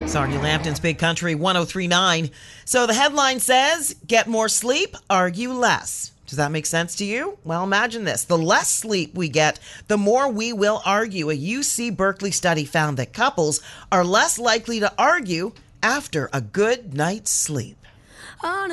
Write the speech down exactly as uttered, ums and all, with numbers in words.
Sarnia Lambton's Big Country one oh three point nine. So the headline says, get more sleep, argue less. Does that make sense to you? Well, imagine this. The less sleep we get, the more we will argue. A U C Berkeley study found that couples are less likely to argue after a good night's sleep.